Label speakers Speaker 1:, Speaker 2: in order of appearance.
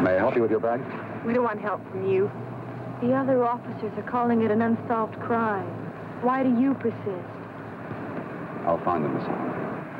Speaker 1: May I help you with your bag?
Speaker 2: We don't want help from you.
Speaker 3: The other officers are calling it an unsolved crime. Why do you persist?
Speaker 1: I'll find them, Miss Holland.